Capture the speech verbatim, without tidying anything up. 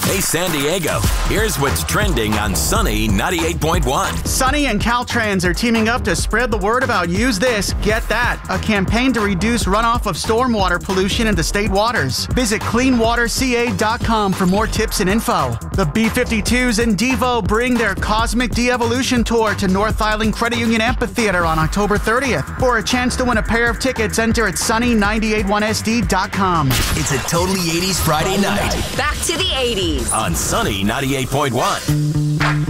Hey, San Diego, here's what's trending on Sunny ninety-eight point one. Sunny and Caltrans are teaming up to spread the word about Use This, Get That, a campaign to reduce runoff of stormwater pollution into state waters. Visit clean water c a dot com for more tips and info. The B fifty-twos and Devo bring their Cosmic De-Evolution Tour to North Island Credit Union Amphitheater on October thirtieth. For a chance to win a pair of tickets, enter at sunny nine eight one s d dot com. It's a totally eighties Friday night Back to the eighties on Sunny ninety-eight point one.